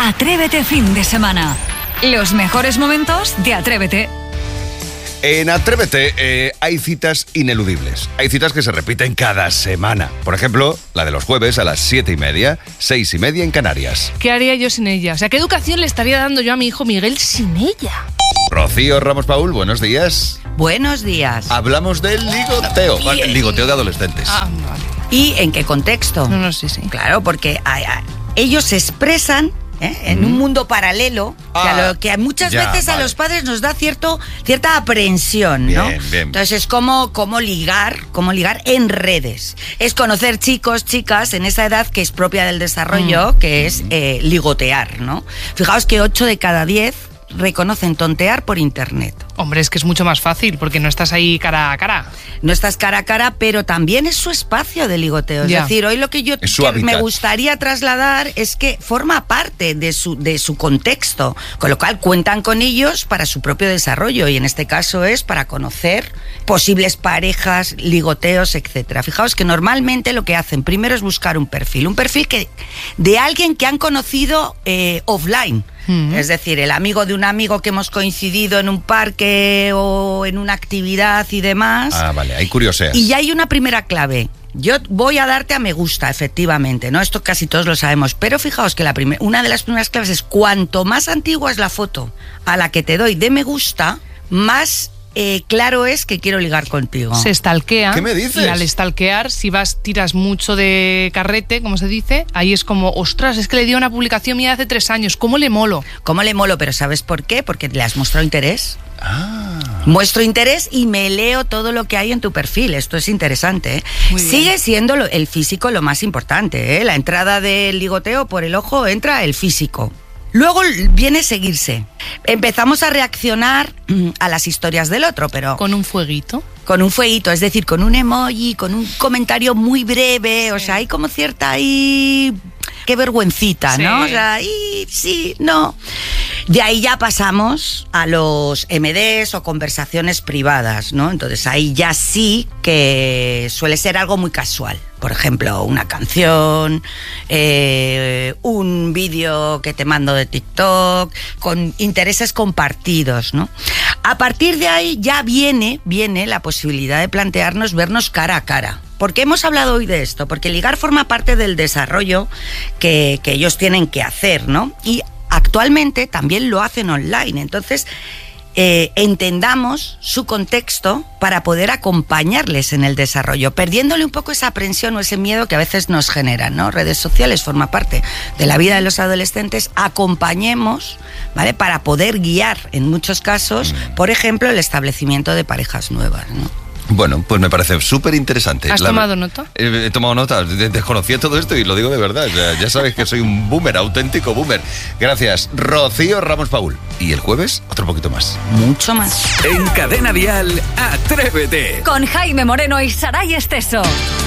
Atrévete fin de semana. Los mejores momentos de Atrévete. En Atrévete hay citas ineludibles. Hay citas que se repiten cada semana. Por ejemplo, la de los jueves a las 7:30, 6:30 en Canarias. ¿Qué haría yo sin ella? O sea, ¿qué educación le estaría dando yo a mi hijo Miguel sin ella? Rocío Ramos Paul, buenos días. Buenos días. Hablamos del ligoteo. El ligoteo de adolescentes. Ah, vale. ¿Y en qué contexto? No, sí. Claro, porque ellos se expresan en un mundo paralelo que muchas veces a los padres nos da cierta aprehensión, ¿no? Bien. Entonces es como ligar en redes. Es conocer chicos, chicas en esa edad que es propia del desarrollo, que es ligotear, ¿no? Fijaos que 8 de cada 10 reconocen tontear por internet. Hombre, es que es mucho más fácil porque no estás ahí cara a cara. No estás cara a cara, pero también es su espacio de ligoteo. Es decir, hoy lo que yo me gustaría trasladar es que forma parte de su contexto, con lo cual cuentan con ellos para su propio desarrollo y en este caso es para conocer posibles parejas, ligoteos, etcétera. Fijaos que normalmente lo que hacen primero es buscar un perfil que de alguien que han conocido offline. Es decir, el amigo de un amigo que hemos coincidido en un parque o en una actividad y demás. Ah, vale, hay curiosidad. Y ya hay una primera clave. Yo voy a darte a me gusta, efectivamente, ¿no? Esto casi todos lo sabemos. Pero fijaos que una de las primeras claves es cuanto más antigua es la foto a la que te doy de me gusta, más claro es que quiero ligar contigo. Se stalkea. ¿Qué me dices? Y al stalkear, si tiras mucho de carrete, como se dice, ahí es como, ostras, es que le dio una publicación mía hace 3 años, ¿cómo le molo? ¿Cómo le molo? Pero ¿sabes por qué? Porque le has mostrado interés. Muestro interés y me leo todo lo que hay en tu perfil. Esto es interesante, ¿eh? Sigue siendo el físico lo más importante, ¿eh? La entrada del ligoteo por el ojo entra el físico. Luego viene seguirse. Empezamos a reaccionar a las historias del otro, pero... ¿Con un fueguito? Con un fueguito, es decir, con un emoji, con un comentario muy breve, o sea, hay como cierta ahí... Qué vergüencita, ¿no? O sea, sí, no. De ahí ya pasamos a los MDs o conversaciones privadas, ¿no? Entonces ahí ya sí que suele ser algo muy casual. Por ejemplo, una canción, un vídeo que te mando de TikTok, con intereses compartidos, ¿no? A partir de ahí ya viene la posibilidad de plantearnos vernos cara a cara. ¿Por qué hemos hablado hoy de esto? Porque ligar forma parte del desarrollo que ellos tienen que hacer, ¿no? Y actualmente también lo hacen online. Entonces, entendamos su contexto para poder acompañarles en el desarrollo, perdiéndole un poco esa aprensión o ese miedo que a veces nos generan, ¿no? Redes sociales forma parte de la vida de los adolescentes. Acompañemos, ¿vale? Para poder guiar, en muchos casos, por ejemplo, el establecimiento de parejas nuevas, ¿no? Bueno, pues me parece súper interesante. ¿Has tomado nota? He tomado nota, desconocía todo esto y lo digo de verdad. Ya sabes que soy un boomer, auténtico boomer. Gracias, Rocío Ramos Paul. Y el jueves, otro poquito más. Mucho más. En Cadena Dial, Atrévete. Con Jaime Moreno y Saray Esteso.